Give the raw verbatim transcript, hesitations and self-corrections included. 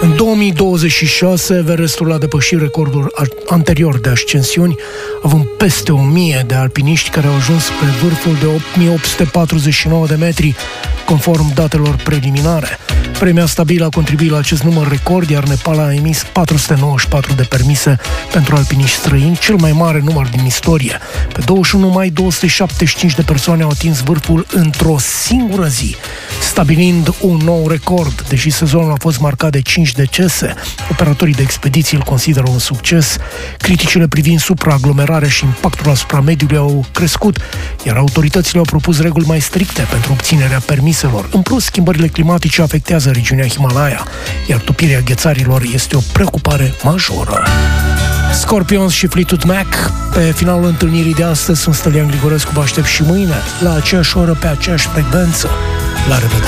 În două mii douăzeci și șase, Everestul a depășit recordul anterior de ascensiuni, având peste o mie de alpiniști care au ajuns pe vârful de opt mii opt sute patruzeci și nouă de metri, conform datelor preliminare. Premia stabilă a contribuit la acest număr record, iar Nepal a emis patru sute nouăzeci și patru de permise pentru alpiniști străini, cel mai mare număr din istorie. Pe douăzeci și unu mai, două sute șaptezeci și cinci de persoane au atins vârful într-o singură zi, stabilind un nou record. Deși sezonul a fost marcat de cinci decese, operatorii de expediții îl consideră un succes. Criticile privind supraaglomerarea și impactul asupra mediului au crescut, iar autoritățile au propus reguli mai stricte pentru obținerea permiselor. În plus, schimbările climatice afectează regiunea Himalaya, iar topirea ghețarilor este o preocupare majoră. Scorpions și Fleetwood Mac. Pe finalul întâlnirii de astăzi sunt Stelian Grigorescu, vă aștept și mâine, la aceeași oră, pe aceeași frecvență. La revedere!